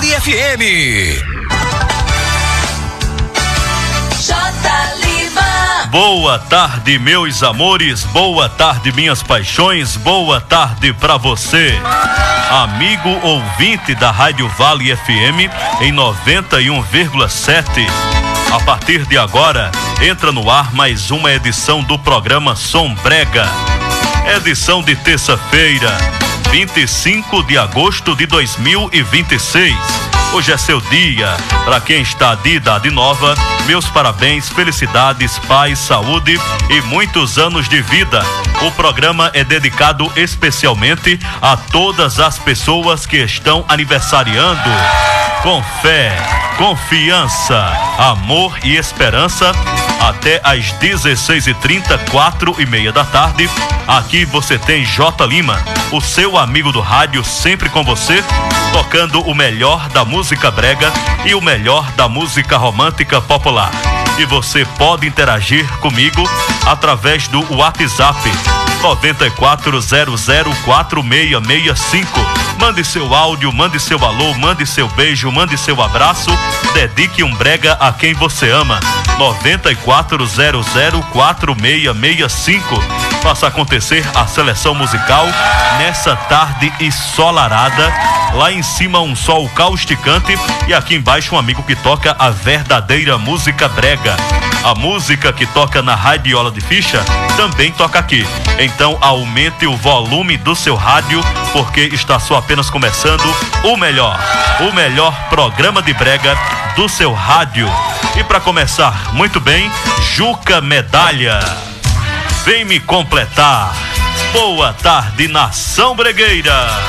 Vale FM. Boa tarde, meus amores, boa tarde, minhas paixões, boa tarde pra você, amigo ouvinte da Rádio Vale FM em 91,7. A partir de agora, entra no ar mais uma edição do programa Som Brega. Edição de terça-feira, 25 de agosto de 2026. Hoje é seu dia. Para quem está de idade nova, meus parabéns, felicidades, paz, saúde e muitos anos de vida. O programa é dedicado especialmente a todas as pessoas que estão aniversariando. Com fé, confiança, amor e esperança, até às 16h30, 4h30 da tarde. Aqui você tem J. Lima, o seu amigo do rádio, sempre com você, tocando o melhor da música brega e o melhor da música romântica popular. E você pode interagir comigo através do WhatsApp 94004665. Mande seu áudio, mande seu alô, mande seu beijo, mande seu abraço, dedique um brega a quem você ama. 94004665. Faça acontecer a seleção musical nessa tarde ensolarada. Lá em cima um sol causticante e aqui embaixo um amigo que toca a verdadeira música brega. A música que toca na radiola de ficha também toca aqui. Então aumente o volume do seu rádio, porque está só apenas começando o melhor programa de brega do seu rádio. E para começar muito bem, Juca Medalha, vem me completar. Boa tarde, nação bregueira.